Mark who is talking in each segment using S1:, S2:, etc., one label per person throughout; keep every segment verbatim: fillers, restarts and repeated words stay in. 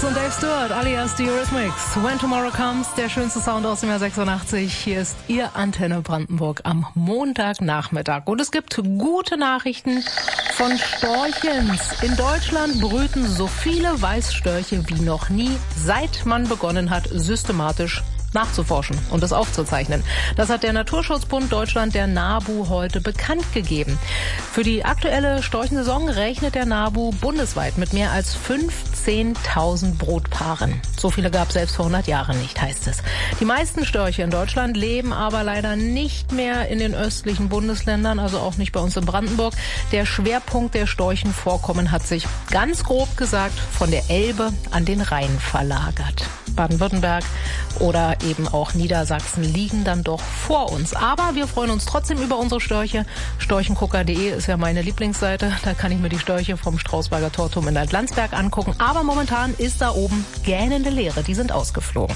S1: Fox und Dave Stewart alias The Eurythmics. When Tomorrow Comes, der schönste Sound aus dem Jahr sechsundachtzig. Hier ist Ihr Antenne Brandenburg am Montagnachmittag. Und es gibt gute Nachrichten von Storchens. In Deutschland brüten so viele Weißstörche wie noch nie, seit man begonnen hat, systematisch nachzuforschen und es aufzuzeichnen. Das hat der Naturschutzbund Deutschland, der NABU, heute bekannt gegeben. Für die aktuelle Storchensaison rechnet der NABU bundesweit mit mehr als fünfzehntausend Brutpaaren. So viele gab es selbst vor hundert Jahren nicht, heißt es. Die meisten Störche in Deutschland leben aber leider nicht mehr in den östlichen Bundesländern, also auch nicht bei uns in Brandenburg. Der Schwerpunkt der Storchenvorkommen hat sich ganz grob gesagt von der Elbe an den Rhein verlagert. Baden-Württemberg oder eben auch Niedersachsen liegen dann doch vor uns. Aber wir freuen uns trotzdem über unsere Störche. Storchengucker punkt de ist ja meine Lieblingsseite. Da kann ich mir die Störche vom Strausberger Torturm in Landsberg angucken. Aber momentan ist da oben gähnende Leere. Die sind ausgeflogen.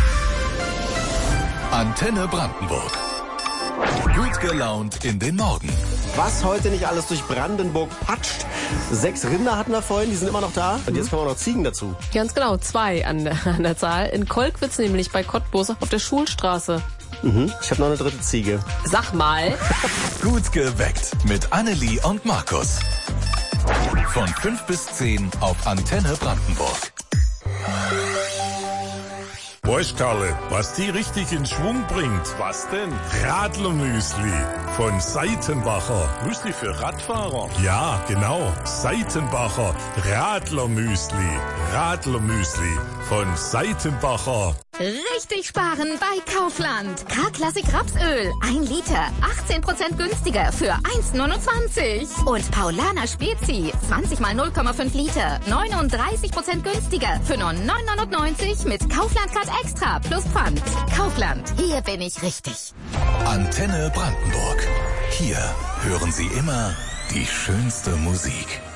S2: Antenne Brandenburg. Gut gelaunt in den Morgen.
S3: Was heute nicht alles durch Brandenburg patscht. Sechs Rinder hatten wir vorhin, die sind immer noch da. Und jetzt kommen auch noch Ziegen dazu.
S4: Ganz genau, zwei an der, an der Zahl. In Kolkwitz nämlich bei Cottbus auf der Schulstraße.
S3: Mhm. Ich habe noch eine dritte Ziege.
S4: Sag mal.
S2: Gut geweckt mit Annelie und Markus. Von fünf bis zehn auf Antenne Brandenburg.
S5: Weißt Karle, was die richtig in Schwung bringt? Was denn? Radlermüsli von Seitenbacher. Müsli für Radfahrer? Ja, genau. Seitenbacher Radlermüsli. Radlermüsli von Seitenbacher.
S6: Richtig sparen bei Kaufland. K-Klassik Rapsöl. Ein Liter. achtzehn Prozent günstiger für eins neunundzwanzig. Und Paulaner Spezi. zwanzig mal null Komma fünf Liter. neununddreißig Prozent günstiger für nur neun neunundneunzig mit Kaufland Card Extra plus Pfand. Kaufland. Hier bin ich richtig.
S2: Antenne Brandenburg. Hier hören Sie immer die schönste Musik.